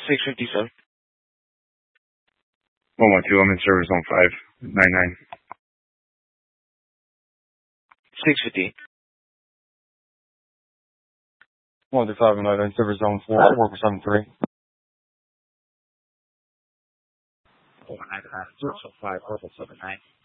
650, sir. 112, I'm in service on 599. 650. 125 and in service zone 4, 473. 5, 479.